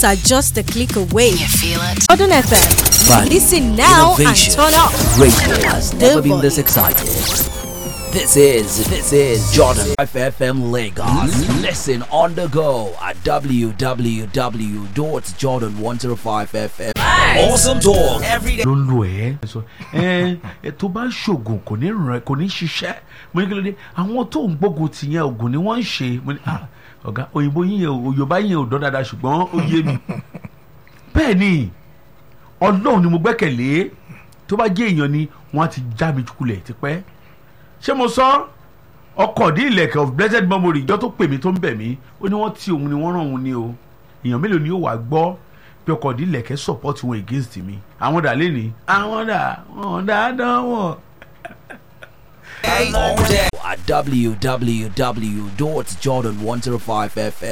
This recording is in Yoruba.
are just a click away. You feel it? Jordan FM. Fun, Listen now and innovation, turn up. radio has never been volume. this excited. This is Jordan 5 FM Lagos. Listen on the go at www.jordan105fm. Awesome talk every day. ló ń lo sọ tó bá ṣoògùn kò ní ràn kò ní ṣiṣẹ́ mo ní kí ló dé àwọn tó ń gbógun ti yẹn oògùn ni wọ́n ń ṣe mo ní ọ̀gá òyìnbó yín yẹn òyìnbá yín ò dán dáadáa ṣùgbọ́n ó yé mi bẹ́ẹ̀ ni ọlọ́run ni mo gbẹ́kẹ̀lé tó bá jẹ́ èèyàn ni wọ́n á ti já mi kulẹ̀ tipẹ́ ṣé mo sọ ọkọ̀ dí ìlẹ̀kẹ̀ of blessed memory ìjọ tó pè mí tó ń bẹ̀ mí ó ní wọ́n ti òun ni wọ́n ràn òun ni o èèyàn mélòó ni ó wà gbọ́ pé ọkọ̀ dí ìlẹ̀kẹ̀ support wọn against mi àwọn dà lẹ́ni àwọn dà wọ́n dáadáa wọ̀. At www.jordan105fm.